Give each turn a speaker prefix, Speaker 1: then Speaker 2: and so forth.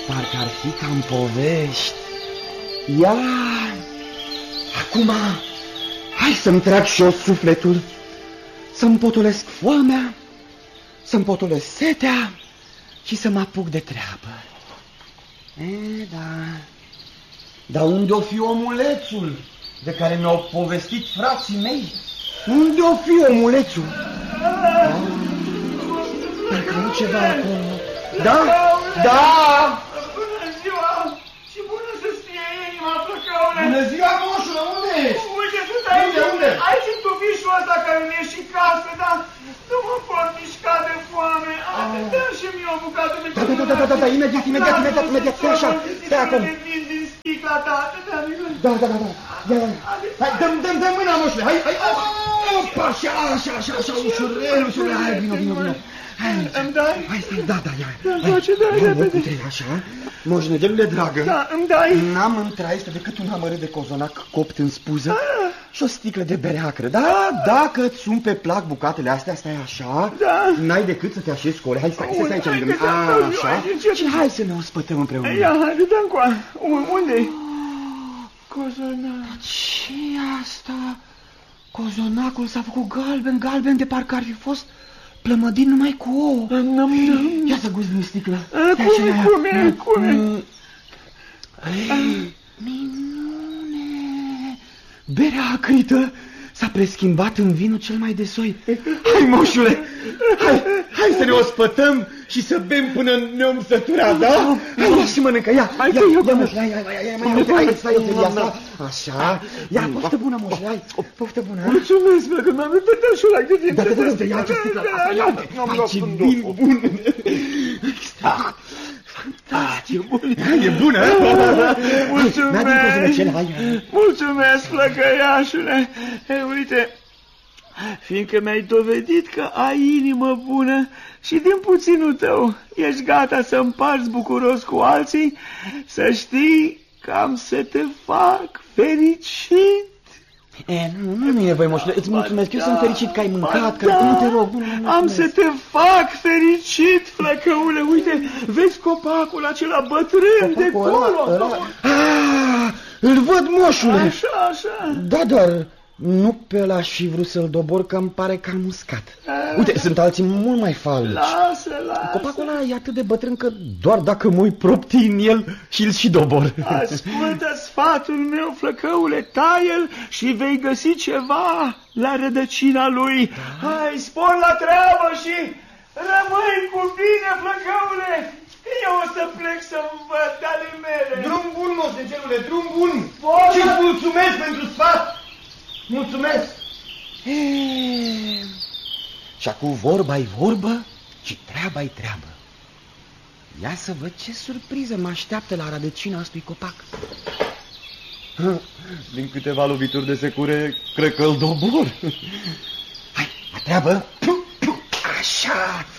Speaker 1: parcă ar fi ca în povești. Ia, acum, hai să-mi trag și eu sufletul, să-mi potolesc foamea, să-mi potolesc setea și să mă apuc de treabă. Da. Dar unde o fi omulețul de care mi-au povestit frații mei? Unde o fi omulețul? Parcă nu ceva acolo. Da? Da!
Speaker 2: Bună ziua! Și bună să-ți fie inima, Flăcăule!
Speaker 1: Bună ziua, moșule, unde ești?
Speaker 2: Uite, sunt aici,
Speaker 1: Unde?
Speaker 2: aici în tufișul ăsta care mi-e și casă, dar nu mă pot mișca de foame. Dă-mi și mie o bucată de căzunat.
Speaker 1: Da, imediat, stai așa, stai acolo.
Speaker 2: Din sticla ta,
Speaker 1: Da. Hai, dă-mi mâna, moșule, hai, opa, așa, ușurel, hai, vino.
Speaker 2: Îmi dai?
Speaker 1: Hai, stai, da, ia.
Speaker 2: Îmi face, da, repede.
Speaker 1: Așa, moșnegelule dragă.
Speaker 2: Da, îmi dai.
Speaker 1: N-am în traistă decât un amărât de cozonac copt în spuză și o sticlă de bere acră. Da, dacă îți sunt pe plac bucatele astea, stai așa, n-ai decât să te așezi cu ore. Hai, stai aici lângă mine. Așa, și hai să ne ospătăm împreună.
Speaker 2: Ia, haide, dă-mi coa. Unde-i? Cozonac.
Speaker 1: Ce-i asta? Cozonacul s-a făcut galben, de parcă ar fi fost plămădit numai cu ouă. Ia să guzi din sticlă.
Speaker 2: Cum e?
Speaker 1: Minune! Berea acrită s-a preschimbat în vinul cel mai de soi. Hai, moșule, hai să ne ospătăm și să bem până ne-om sătura, da? Hai, și mănâncă, ia, moșule, hai, stai eu felia asta. Așa, ia, poftă bună, moșule, hai, poftă bună.
Speaker 2: Mulțumesc, bă, că m-am uitat și ăla de din.
Speaker 1: Da, ia ce sticlă, hai, ce vin bun. Fantastic, e bună.
Speaker 2: Mulțumesc, flăcăiașule. Uite, fiindcă mi-ai dovedit că ai inimă bună și din puținul tău ești gata să împarți bucuros cu alții, să știi că am să te fac fericit.
Speaker 1: Nu e nevoie, moșule, îți mulțumesc, eu sunt fericit că ai mâncat, că nu te rog.
Speaker 2: Am să te fac fericit, Flăcăule, uite, vezi copacul acela bătrân de acolo?
Speaker 1: Îl văd, moșule.
Speaker 2: Așa.
Speaker 1: Da, dar nu pe ăla aș fi vrut să-l dobor, că îmi pare cam uscat. Uite, sunt alții mult mai falnici.
Speaker 2: Lasă.
Speaker 1: Copacul ăla e atât de bătrân că doar dacă mă-i propti în el și-l și dobor.
Speaker 2: Ascultă sfatul meu, Flăcăule, taie-l și vei găsi ceva la rădăcina lui. Hai, spor la treabă și rămâi cu bine, Flăcăule. Eu o să plec să-mi văd ale mele.
Speaker 1: Drum bun, moșnegelule, drum bun. Și-ți mulțumesc pentru sfat. Mulțumesc! Și acum vorba-i vorbă și treaba-i treabă. Ia să văd ce surpriză mă așteaptă la rădăcina astui copac. Din câteva lovituri de secure, cred că îl dobor. Hai, la treabă! Așa!